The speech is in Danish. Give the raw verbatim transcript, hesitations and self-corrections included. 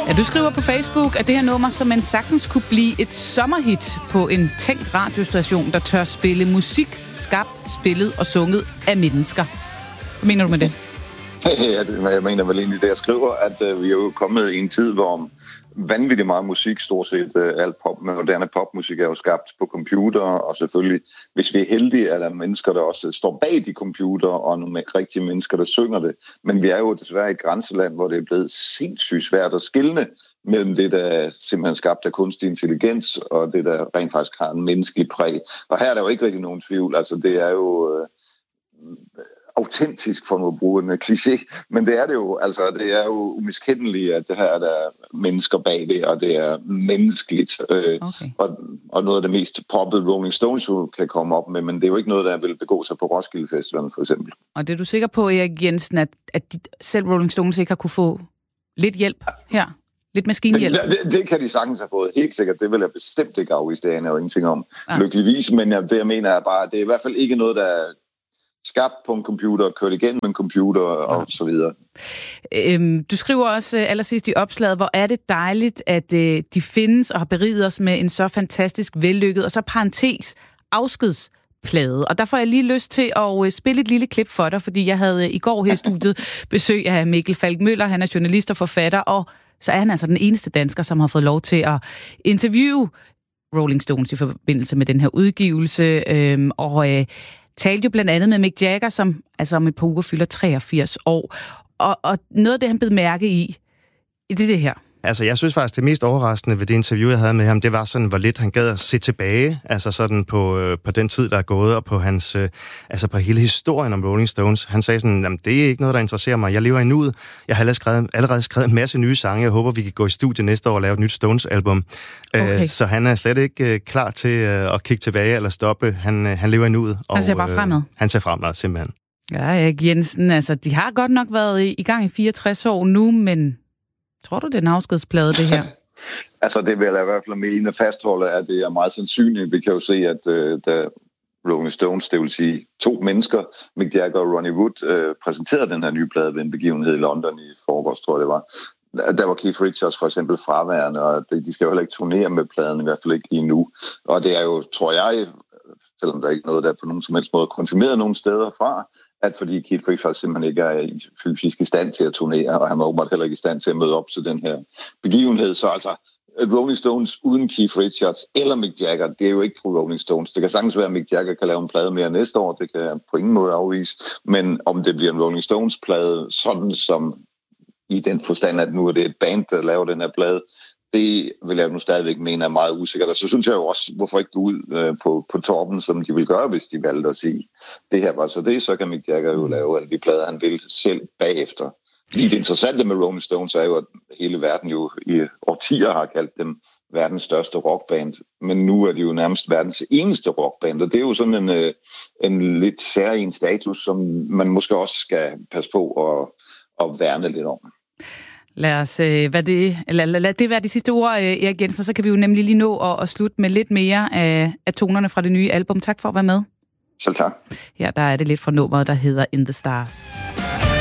Ja, du skriver på Facebook, at det her nummer som en sagtens kunne blive et sommerhit på en tænkt radiostation, der tør spille musik, skabt, spillet og sunget af mennesker. Hvad mener du med det? Ja, det, jeg mener vel egentlig det, jeg skriver, at uh, vi er jo kommet i en tid, hvor vanvittigt meget musik, stort set uh, alt pop, moderne popmusik er jo skabt på computer, og selvfølgelig, hvis vi er heldige, er der mennesker, der også står bag de computer, og nogle rigtige mennesker, der synger det. Men vi er jo desværre i et grænseland, hvor det er blevet sindssygt svært at skelne mellem det, der er simpelthen skabt af kunstig intelligens, og det, der rent faktisk har en menneskelig præg. Og her er der jo ikke rigtig nogen tvivl. Altså, det er jo øh, autentisk, for nu at bruge en kliché, men det er det jo. Altså, det er jo umiskendeligt, at det her er der mennesker bag det, og det er menneskeligt. Øh, okay. og, og noget af det mest poppede Rolling Stones kan komme op med, men det er jo ikke noget, der vil begå sig på Roskilde Festivalen, for eksempel. Og det er du sikker på, Erik Jensen, at, at de, selv Rolling Stones ikke har kunne få lidt hjælp her? Lidt maskinhjælp? Det, det, det kan de sagtens have fået, helt sikkert. Det vil jeg bestemt ikke afvise, det er jo ingenting om. Ja. Lykkeligvis, men jeg, det jeg mener er bare, det er i hvert fald ikke noget, der er skabt på en computer, kørt igennem en computer og ja. så videre. Øhm, du skriver også allersidst i opslaget, hvor er det dejligt, at øh, de findes og har beriget os med en så fantastisk vellykket, og så parentes, afskedsplade. Og der får jeg lige lyst til at øh, spille et lille klip for dig, fordi jeg havde øh, i går her i studiet besøg af Mikkel Falk-Møller, han er journalist og forfatter, og så er han altså den eneste dansker, som har fået lov til at interviewe Rolling Stones i forbindelse med den her udgivelse, øhm, og øh, talte jo blandt andet med Mick Jagger, som altså om et par uger fylder treogfirs år. Og, og noget af det, han bed mærke i, det er det her. Altså, jeg synes faktisk, det mest overraskende ved det interview, jeg havde med ham, det var sådan, hvor lidt han gad at se tilbage, altså sådan på, øh, på den tid, der er gået, og på hans, øh, altså på hele historien om Rolling Stones. Han sagde sådan, jamen, det er ikke noget, der interesserer mig. Jeg lever i nuet. Jeg har allerede skrevet, allerede skrevet en masse nye sange. Jeg håber, vi kan gå i studiet næste år og lave et nyt Stones-album. Okay. Øh, så han er slet ikke øh, klar til øh, at kigge tilbage eller stoppe. Han, øh, han lever i nuet. Og, han ser bare fremad. Øh, han ser fremad, simpelthen. Ja, Erik Jensen, altså, de har godt nok været i, i gang i fireogtres år nu, men tror du, det er en afskedsplade, det her? Altså, det vil jeg i hvert fald mene at fastholde, at det er meget sandsynligt. Vi kan jo se, at uh, da Rolling Stones, det vil sige to mennesker, Mick Jagger og Ronnie Wood, uh, præsenterede den her nye plade ved en begivenhed i London i forgårs, tror jeg det var. Der var Keith Richards for eksempel fraværende, og de skal jo heller ikke turnere med pladen, i hvert fald ikke lige nu. Og det er jo, tror jeg, selvom der er ikke noget, der på nogen som helst måde konfirmeret nogen steder fra, at fordi Keith Richards simpelthen ikke er i fysisk i stand til at turnere, og han var åbenbart heller ikke i stand til at møde op til den her begivenhed. Så altså, Rolling Stones uden Keith Richards eller Mick Jagger, det er jo ikke på Rolling Stones. Det kan sagtens være, at Mick Jagger kan lave en plade mere næste år, det kan jeg på ingen måde afvise. Men om det bliver en Rolling Stones plade, sådan som i den forstand, at nu er det et band, der laver den her plade, det vil jeg nu stadigvæk mene er meget usikkert. Og så synes jeg jo også, hvorfor ikke gå ud øh, på, på toppen, som de vil gøre, hvis de valgte at sige, det her var så det, så kan Mick Jagger jo lave alle de plader, han vil selv bagefter. Lige det interessante med Rolling Stones er jo, at hele verden jo i årtier har kaldt dem verdens største rockband, men nu er de jo nærmest verdens eneste rockband, og det er jo sådan en, en lidt særlig status, som man måske også skal passe på og, og værne lidt om. Lad os øh, hvad det, lad, lad, lad det være de sidste ord, øh, Erik Jensen, så kan vi jo nemlig lige nå at, at slutte med lidt mere af, af tonerne fra det nye album. Tak for at være med. Selv tak. Her der er det lidt fra nummeret, der hedder In the Stars.